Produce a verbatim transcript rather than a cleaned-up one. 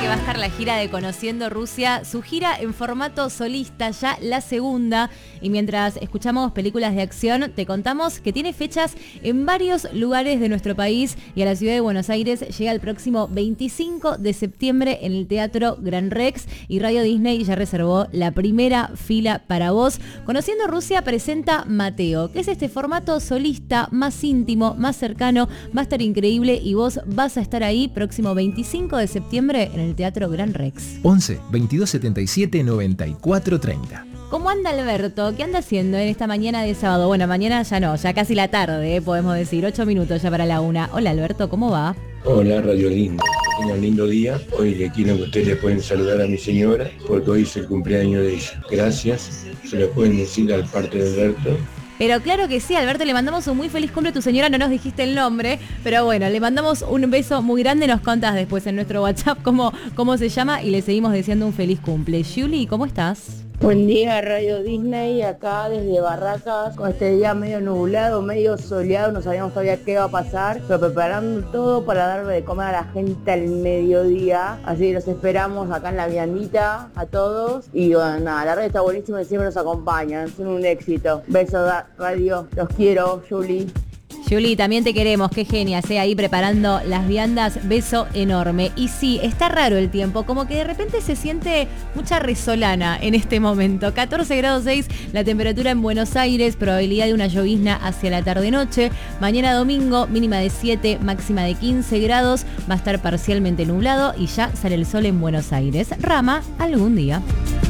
va a estar la gira de Conociendo Rusia, su gira en formato solista, ya la segunda. Y mientras escuchamos películas de acción, te contamos que tiene fechas en varios lugares de nuestro país y a la ciudad de Buenos Aires llega el próximo veinticinco de septiembre en el Teatro Gran Rex y Radio Disney ya reservó la primera fila para vos. Conociendo Rusia presenta Mateo, que es este formato solista más íntimo, más cercano, va a estar increíble y vos vas a estar ahí próximo veinticinco de septiembre en el Teatro Gran Rex. once, veintidós setenta y siete, noventa y cuatro treinta. ¿Cómo anda Alberto? ¿Qué anda haciendo en esta mañana de sábado? Bueno, mañana ya no, ya casi la tarde, ¿eh? Podemos decir, ocho minutos ya para la una. Hola Alberto, ¿cómo va? Hola Radio Lindo, tengan un lindo día. Hoy le quiero que ustedes le pueden saludar a mi señora, porque hoy es el cumpleaños de ella. Gracias, se lo pueden decir al parte de Alberto. Pero claro que sí, Alberto, le mandamos un muy feliz cumple a tu señora, no nos dijiste el nombre, pero bueno, le mandamos un beso muy grande, nos contás después en nuestro WhatsApp cómo, cómo se llama y le seguimos deseando un feliz cumple. Julie, ¿cómo estás? Buen día Radio Disney, acá desde Barracas, con este día medio nublado, medio soleado, no sabíamos todavía qué va a pasar, pero preparando todo para darle de comer a la gente al mediodía, así que los esperamos acá en la viandita a todos, y bueno, nada, la radio está buenísima y siempre nos acompañan, son un éxito. Besos Radio, los quiero, Julie. Juli, también te queremos, qué genia, ¿eh? Ahí preparando las viandas, beso enorme. Y sí, está raro el tiempo, como que de repente se siente mucha resolana en este momento. catorce grados seis la temperatura en Buenos Aires, probabilidad de una llovizna hacia la tarde-noche. Mañana domingo, mínima de siete, máxima de quince grados, va a estar parcialmente nublado y ya sale el sol en Buenos Aires. Rama, algún día.